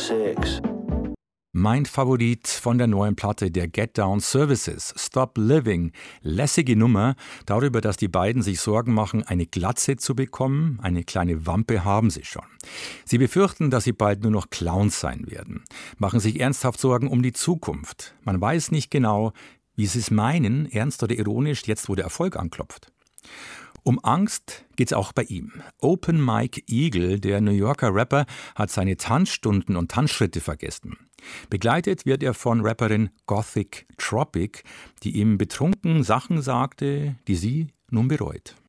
6. Mein Favorit von der neuen Platte der Get Down Services, Stop Living. Lässige Nummer darüber, dass die beiden sich Sorgen machen, eine Glatze zu bekommen. Eine kleine Wampe haben sie schon. Sie befürchten, dass sie bald nur noch Clowns sein werden. Machen sich ernsthaft Sorgen um die Zukunft. Man weiß nicht genau, wie sie es meinen, ernst oder ironisch, jetzt wo der Erfolg anklopft. Um Angst geht's auch bei ihm. Open Mike Eagle, der New Yorker Rapper, hat seine Tanzstunden und Tanzschritte vergessen. Begleitet wird er von Rapperin Gothic Tropic, die ihm betrunken Sachen sagte, die sie nun bereut.